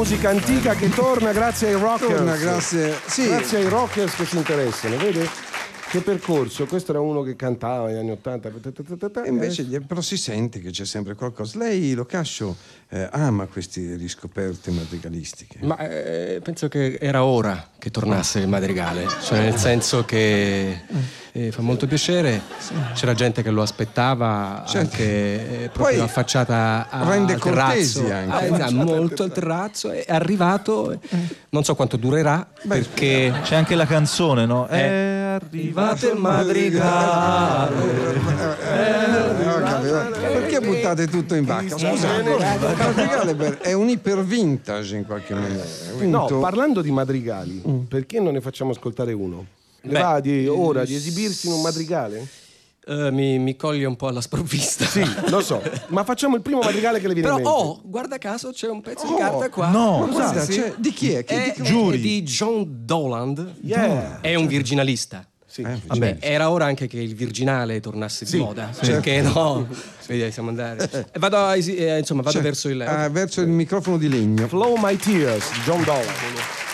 musica antica che torna grazie ai rockers. Grazie ai rockers che si interessano, vede? Che percorso, questo era uno che cantava negli anni 80. E invece però si sente che c'è sempre qualcosa. Lei, Locascio, ama queste riscoperte madrigalistiche. Ma penso che era ora che tornasse il madrigale, cioè nel senso che fa molto piacere, c'era gente che lo aspettava, anche proprio poi affacciata rende al terrazzo, cortesi anche. molto al terrazzo, è arrivato, non so quanto durerà, perché c'è anche la canzone, no? arrivato il madrigale. Perché buttate tutto in vacca? Scusate, il madrigale è un iper vintage in qualche maniera. No, parlando di madrigali, perché non ne facciamo ascoltare uno? Le va di ora di esibirsi in un madrigale? Mi coglie un po' alla sprovvista. Sì, lo so, ma facciamo il primo madrigale che le viene Però, in mente. guarda caso c'è un pezzo di carta qua. No, Guarda, di chi è? È di John Dowland. Yeah. È un virginalista. Sì. Vabbè, era ora anche che il virginale tornasse di moda. Perché no? Vedi, siamo andati. Vado verso il verso il microfono di legno. Flow My Tears, John Dowland.